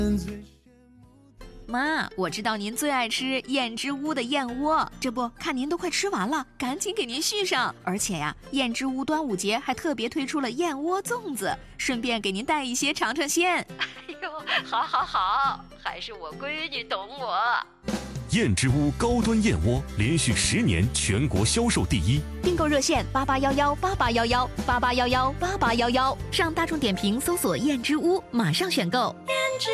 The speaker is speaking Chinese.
妈，我知道您最爱吃燕之屋的燕窝，这不看您都快吃完了，赶紧给您续上。而且呀，燕之屋端午节还特别推出了燕窝粽子，顺便给您带一些尝尝鲜。 哎呦，好，还是我闺女懂我。 燕之屋高端燕窝连续10年全国销售第一， 订购热线8811881188118811，上大众点评搜索燕之屋，马上选购。